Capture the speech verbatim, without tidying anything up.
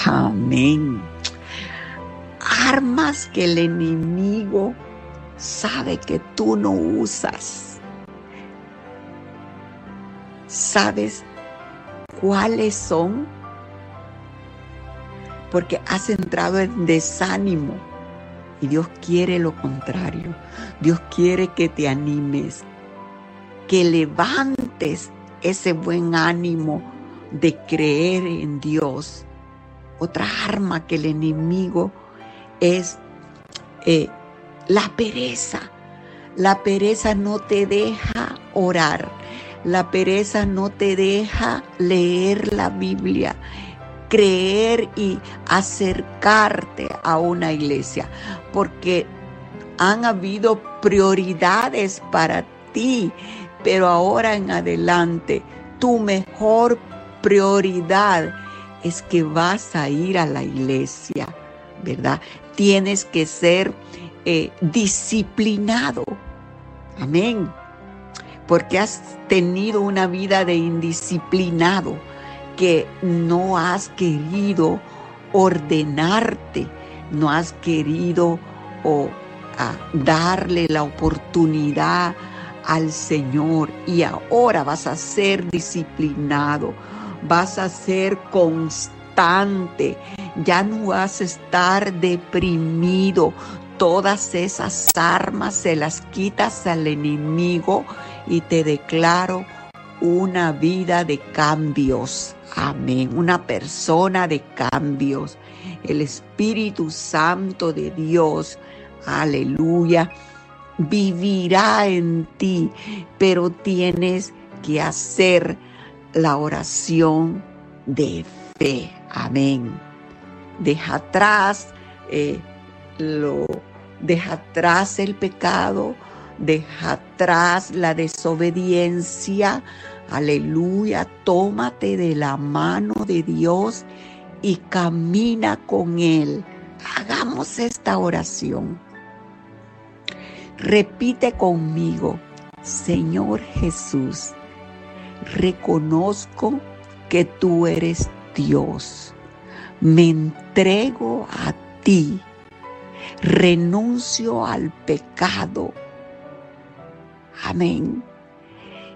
Amén. Armas que el enemigo sabe que tú no usas. ¿Sabes cuáles son? Porque has entrado en desánimo y Dios quiere lo contrario. Dios quiere que te animes, que levantes ese buen ánimo de creer en Dios. Otra arma que el enemigo es eh, la pereza. La pereza no te deja orar. La pereza no te deja leer la Biblia, creer y acercarte a una iglesia, porque han habido prioridades para ti, pero ahora en adelante tu mejor prioridad es que vas a ir a la iglesia, ¿verdad? Tienes que ser eh, disciplinado. Amén. Porque has tenido una vida de indisciplinado, que no has querido ordenarte, no has querido oh, a darle la oportunidad al Señor, y ahora vas a ser disciplinado, vas a ser constante, ya no vas a estar deprimido. Todas esas armas se las quitas al enemigo y te declaro una vida de cambios. Amén. Una persona de cambios. El Espíritu Santo de Dios, aleluya, vivirá en ti, pero tienes que hacer la oración de fe. Amén. Deja atrás, eh, lo, deja atrás el pecado, deja atrás la desobediencia. Aleluya, tómate de la mano de Dios y camina con Él. Hagamos esta oración. Repite conmigo: Señor Jesús, reconozco que tú eres Dios. Me entrego a ti. Renuncio al pecado. Amén.